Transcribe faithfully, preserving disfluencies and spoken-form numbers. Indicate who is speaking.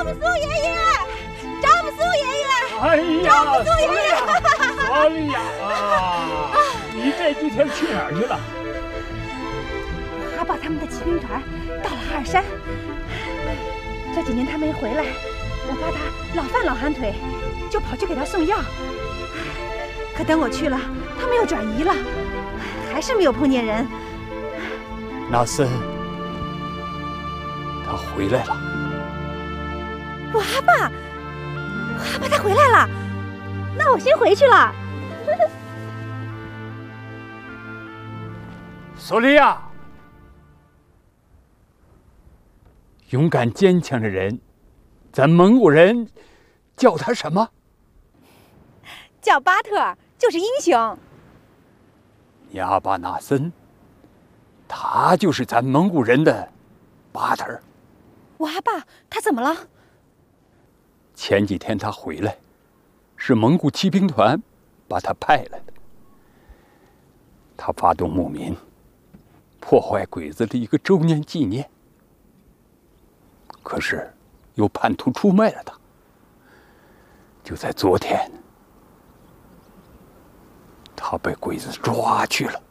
Speaker 1: 木苏爷爷，张木苏爷爷，
Speaker 2: 哎呀，
Speaker 1: 张木苏爷爷，
Speaker 2: 索利亚啊，你这几天去哪儿去了？
Speaker 1: 阿爸他们的骑兵团到了阿尔山，这几年他没回来，我怕他老犯老寒腿，就跑去给他送药。可等我去了，他们又转移了，还是没有碰见人。
Speaker 2: 纳森，他回来了。
Speaker 1: 我阿爸，我阿爸他回来了，那我先回去了。
Speaker 2: 索利亚，勇敢坚强的人，咱蒙古人叫他什么？
Speaker 1: 叫巴特，就是英雄。
Speaker 2: 你阿巴纳森，他就是咱蒙古人的巴特儿。
Speaker 1: 我阿爸他怎么了？
Speaker 2: 前几天他回来，是蒙古骑兵团把他派来的。他发动牧民，破坏鬼子的一个周年纪念，可是又叛徒出卖了他。就在昨天，他被鬼子抓去了。